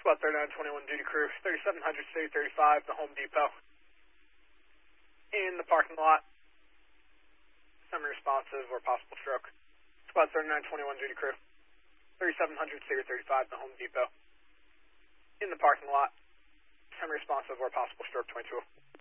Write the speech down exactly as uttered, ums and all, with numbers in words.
Squad thirty-nine twenty-one duty crew, thirty-seven hundred City thirty-five, the Home Depot. In the parking lot. Semi-responsive or possible stroke. Squad thirty-nine twenty-one duty crew, thirty-seven hundred City thirty-five, the Home Depot. In the parking lot. Semi-responsive or possible stroke twenty-two.